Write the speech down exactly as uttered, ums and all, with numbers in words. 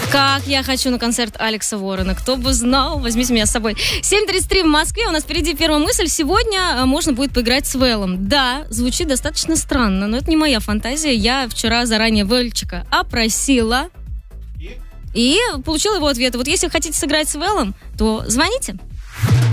Как я хочу на концерт Алекса Ворона. Кто бы знал, возьмите меня с собой. семь тридцать три в Москве. У нас впереди первая мысль. Сегодня можно будет поиграть с Вэлом. Да, звучит достаточно странно, но это не моя фантазия. Я вчера заранее Вэльчика опросила и получила его ответ. Вот если хотите сыграть с Вэлом, то звоните.